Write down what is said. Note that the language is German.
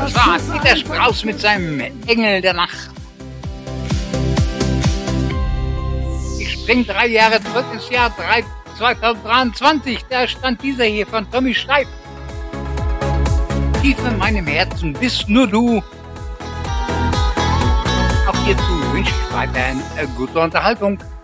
Das war Dieter Strauß mit seinem Engel der Nacht. Ich spring 3 Jahre zurück ins Jahr 2023. Da stand dieser hier von Tommy Steib. Tief in meinem Herzen bist nur du. Auch hierzu wünsche ich weiterhin gute Unterhaltung.